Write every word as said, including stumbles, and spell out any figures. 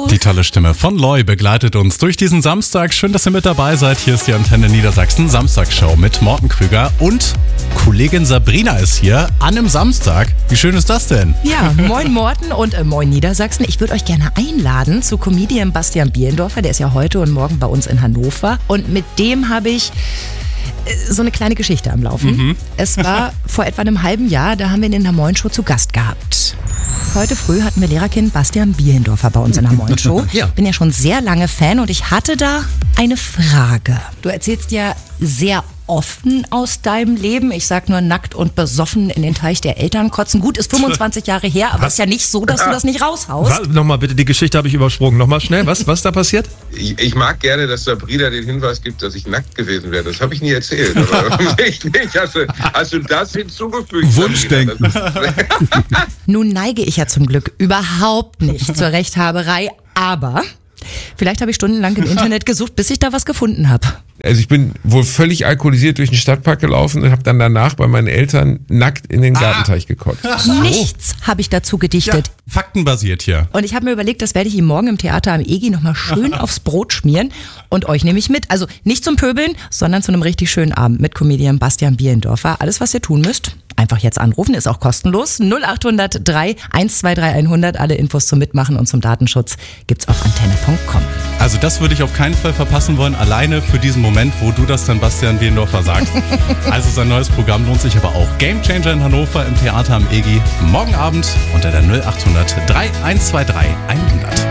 Die tolle Stimme von Loy begleitet uns durch diesen Samstag. Schön, dass ihr mit dabei seid. Hier ist die Antenne Niedersachsen Samstagsshow mit Morten Krüger und Kollegin Sabrina ist hier an einem Samstag. Wie schön ist das denn? Ja, moin Morten und äh, moin Niedersachsen. Ich würde euch gerne einladen zu Comedian Bastian Bielendorfer. Der ist ja heute und morgen bei uns in Hannover. Und mit dem habe ich äh, so eine kleine Geschichte am Laufen. Mhm. Es war vor etwa einem halben Jahr, da haben wir ihn in der Moin-Show zu Gast gehabt. Heute früh hatten wir Lehrerkind Bastian Bielendorfer bei uns in der Moin-Show. Ja. Bin ja schon sehr lange Fan und ich hatte da eine Frage. Du erzählst ja sehr offen aus deinem Leben. Ich sag nur nackt und besoffen in den Teich der Eltern kotzen. Gut, ist fünfundzwanzig Jahre her, aber es ist ja nicht so, dass du das nicht raushaust. Was? Nochmal bitte, die Geschichte habe ich übersprungen. Nochmal schnell, was, was da passiert? Ich, ich mag gerne, dass Sabrina den Hinweis gibt, dass ich nackt gewesen wäre. Das habe ich nie erzählt. Aber ich nicht. Hast du, hast du das hinzugefügt? Wunschdenken. Nun neige ich ja zum Glück überhaupt nicht zur Rechthaberei, aber vielleicht habe ich stundenlang im Internet gesucht, bis ich da was gefunden habe. Also ich bin wohl völlig alkoholisiert durch den Stadtpark gelaufen und habe dann danach bei meinen Eltern nackt in den Gartenteich gekotzt. Nichts habe ich dazu gedichtet. Ja, faktenbasiert hier. Und ich habe mir überlegt, das werde ich ihm morgen im Theater am E G nochmal schön aufs Brot schmieren und euch nehme ich mit. Also nicht zum Pöbeln, sondern zu einem richtig schönen Abend mit Comedian Bastian Bielendorfer. Alles, was ihr tun müsst, einfach jetzt anrufen, ist auch kostenlos. null acht null null drei eins zwei drei hundert. Alle Infos zum Mitmachen und zum Datenschutz gibt's auf antenne punkt com. Also das würde ich auf keinen Fall verpassen wollen, alleine für diesen Moment, wo du das dann Bastian Bielendorfer sagst. Also sein neues Programm lohnt sich aber auch. Game Changer in Hannover im Theater am E G. Morgen Abend unter der null acht null null drei eins zwei drei hundert.